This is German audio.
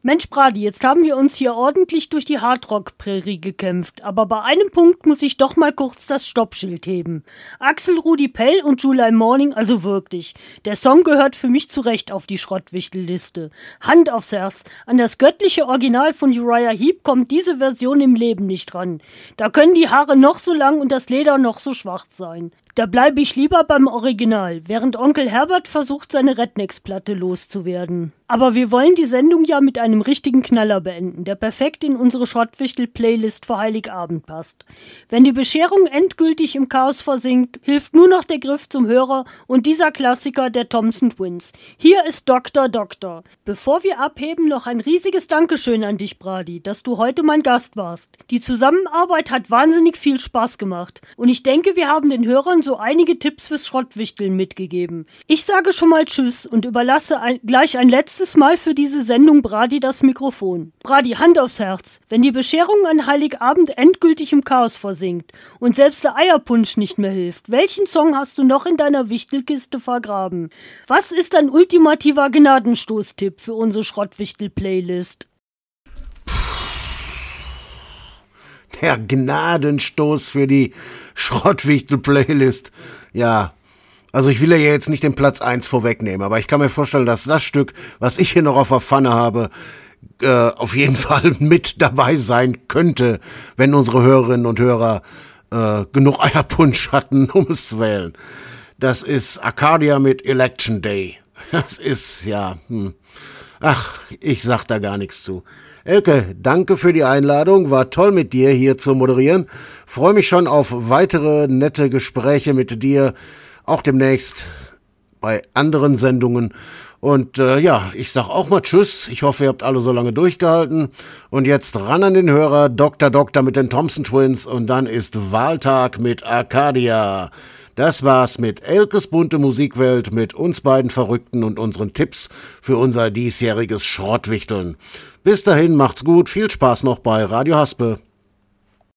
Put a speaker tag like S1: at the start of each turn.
S1: Mensch, Brady, jetzt haben wir uns hier ordentlich durch die Hardrock-Prärie gekämpft, aber bei einem Punkt muss ich doch mal kurz das Stoppschild heben. Axel Rudi Pell und July Morning, also wirklich. Der Song gehört für mich zu Recht auf die Schrottwichtel-Liste. Hand aufs Herz, an das göttliche Original von Uriah Heep kommt diese Version im Leben nicht ran. Da können die Haare noch so lang und das Leder noch so schwarz sein. Da bleibe ich lieber beim Original, während Onkel Herbert versucht, seine Rednecks-Platte loszuwerden. Aber wir wollen die Sendung ja mit einem richtigen Knaller beenden, der perfekt in unsere Schrottwichtel-Playlist für Heiligabend passt. Wenn die Bescherung endgültig im Chaos versinkt, hilft nur noch der Griff zum Hörer und dieser Klassiker der Thompson Twins. Hier ist Dr. Doctor. Bevor wir abheben, noch ein riesiges Dankeschön an dich, Brady, dass du heute mein Gast warst. Die Zusammenarbeit hat wahnsinnig viel Spaß gemacht und ich denke, wir haben den Hörern so einige Tipps fürs Schrottwichteln mitgegeben. Ich sage schon mal Tschüss und überlasse gleich ein letztes Mal für diese Sendung Brady das Mikrofon. Brady, Hand aufs Herz. Wenn die Bescherung an Heiligabend endgültig im Chaos versinkt und selbst der Eierpunsch nicht mehr hilft, welchen Song hast du noch in deiner Wichtelkiste vergraben? Was ist ein ultimativer Gnadenstoßtipp für unsere Schrottwichtel-Playlist?
S2: Der Gnadenstoß für die Schrottwichtel-Playlist. Ja, also ich will ja jetzt nicht den Platz 1 vorwegnehmen, aber ich kann mir vorstellen, dass das Stück, was ich hier noch auf der Pfanne habe, auf jeden Fall mit dabei sein könnte, wenn unsere Hörerinnen und Hörer genug Eierpunsch hatten, um es zu wählen. Das ist Arcadia mit Election Day. Das ist, ja, ach, ich sag da gar nichts zu. Elke, danke für die Einladung, war toll mit dir hier zu moderieren. Freue mich schon auf weitere nette Gespräche mit dir, auch demnächst bei anderen Sendungen. Und ja, ich sag auch mal Tschüss. Ich hoffe, ihr habt alle so lange durchgehalten. Und jetzt ran an den Hörer, Dr. Doctor mit den Thompson Twins und dann ist Wahltag mit Arcadia. Das war's mit Elkes bunte Musikwelt, mit uns beiden Verrückten und unseren Tipps für unser diesjähriges Schrottwichteln. Bis dahin, macht's gut, viel Spaß noch bei Radio Haspe.